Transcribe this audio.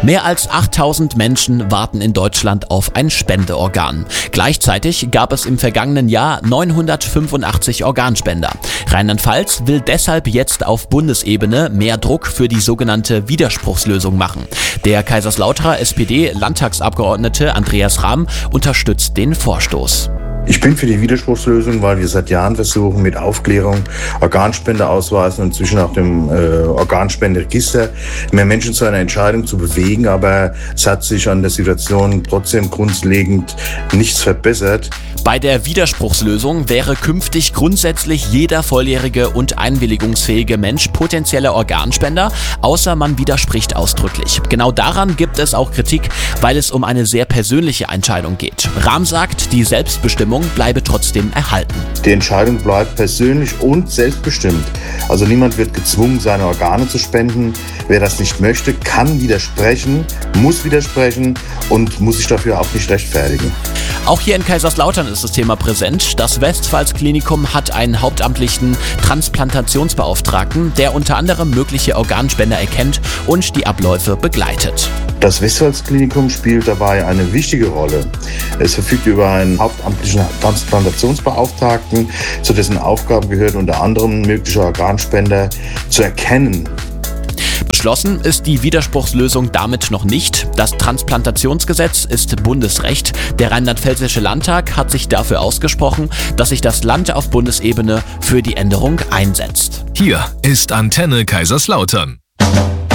Mehr als 8000 Menschen warten in Deutschland auf ein Spendeorgan. Gleichzeitig gab es im vergangenen Jahr 985 Organspender. Rheinland-Pfalz will deshalb jetzt auf Bundesebene mehr Druck für die sogenannte Widerspruchslösung machen. Der Kaiserslauterer SPD-Landtagsabgeordnete Andreas Rahm unterstützt den Vorstoß. Ich bin für die Widerspruchslösung, weil wir seit Jahren versuchen, mit Aufklärung, Organspendeausweisen und inzwischen auch dem Organspenderegister mehr Menschen zu einer Entscheidung zu bewegen. Aber es hat sich an der Situation trotzdem grundlegend nichts verbessert. Bei der Widerspruchslösung wäre künftig grundsätzlich jeder volljährige und einwilligungsfähige Mensch potenzieller Organspender, außer man widerspricht ausdrücklich. Genau daran gibt es auch Kritik, weil es um eine sehr persönliche Entscheidung geht. Rahm sagt, die Selbstbestimmung bleibe trotzdem erhalten. Die Entscheidung bleibt persönlich und selbstbestimmt. Also niemand wird gezwungen, seine Organe zu spenden. Wer das nicht möchte, kann widersprechen, muss widersprechen und muss sich dafür auch nicht rechtfertigen. Auch hier in Kaiserslautern ist das Thema präsent. Das Westpfalz-Klinikum hat einen hauptamtlichen Transplantationsbeauftragten, der unter anderem mögliche Organspender erkennt und die Abläufe begleitet. Das Westpfalz-Klinikum spielt dabei eine wichtige Rolle. Es verfügt über einen hauptamtlichen Transplantationsbeauftragten, zu dessen Aufgaben gehört unter anderem mögliche Organspender zu erkennen. Beschlossen ist die Widerspruchslösung damit noch nicht. Das Transplantationsgesetz ist Bundesrecht. Der Rheinland-Pfälzische Landtag hat sich dafür ausgesprochen, dass sich das Land auf Bundesebene für die Änderung einsetzt. Hier ist Antenne Kaiserslautern.